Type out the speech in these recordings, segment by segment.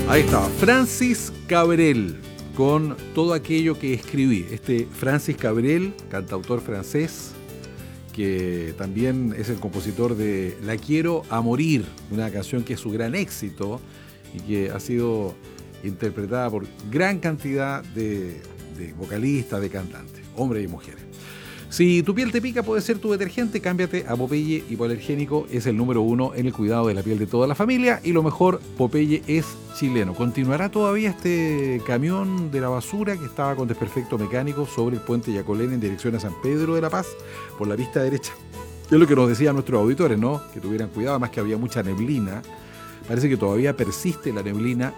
Ahí estaba, Francis Cabrel, con todo aquello que escribí. Francis Cabrel, cantautor francés, que también es el compositor de La Quiero a Morir, una canción que es su gran éxito y que ha sido interpretada por gran cantidad de vocalistas, de cantantes, hombres y mujeres. Si tu piel te pica, puede ser tu detergente, cámbiate a Popeye Hipoalergénico, es el número 1 en el cuidado de la piel de toda la familia y lo mejor, Popeye es chileno. ¿Continuará todavía este camión de la basura que estaba con desperfecto mecánico sobre el puente Yacolén en dirección a San Pedro de la Paz por la pista derecha? Es lo que nos decían nuestros auditores, ¿no? Que tuvieran cuidado, además que había mucha neblina. Parece que todavía persiste la neblina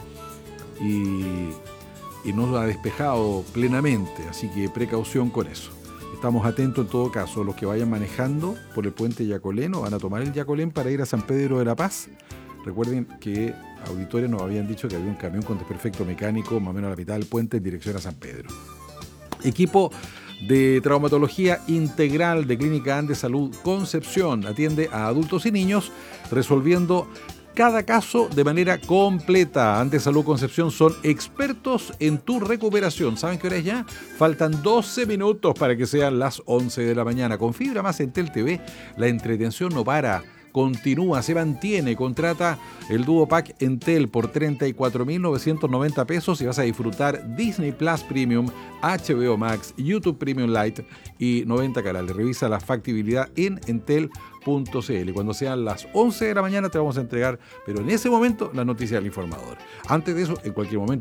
y no ha despejado plenamente, así que precaución con eso. Estamos atentos en todo caso, los que vayan manejando por el puente Yacolén o van a tomar el Yacolén para ir a San Pedro de la Paz. Recuerden que auditores nos habían dicho que había un camión con desperfecto mecánico más o menos a la mitad del puente en dirección a San Pedro. Equipo de traumatología integral de Clínica Andes Salud Concepción atiende a adultos y niños resolviendo cada caso de manera completa. Andes Salud Concepción son expertos en tu recuperación. ¿Saben qué hora es ya? Faltan 12 minutos para que sean las 11 de la mañana. Con Fibra Más Entel TV, la entretención no para. Continúa, se mantiene. Contrata el Duo Pack Entel por 34.990 pesos y vas a disfrutar Disney Plus Premium, HBO Max, YouTube Premium Lite y 90 canales. Revisa la factibilidad en entel.cl. Cuando sean las 11 de la mañana te vamos a entregar, pero en ese momento, la noticia del informador. Antes de eso, en cualquier momento